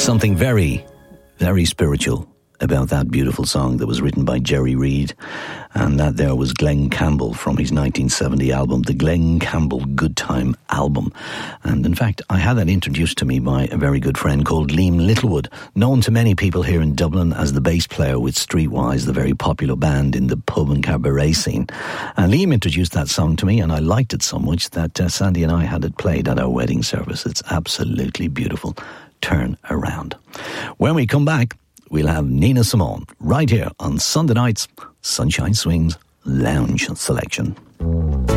Something very, very spiritual about that beautiful song that was written by Jerry Reed, and that there was Glenn Campbell from his 1970 album, the Glenn Campbell Good Time album. And in fact, I had that introduced to me by a very good friend called Liam Littlewood, known to many people here in Dublin as the bass player with Streetwise, the very popular band in the pub and cabaret scene. And Liam introduced that song to me, and I liked it so much that Sandy and I had it played at our wedding service. It's absolutely beautiful. Turn around. When we come back, we'll have Nina Simone right here on Sunday night's Sunshine Swings Lounge Selection.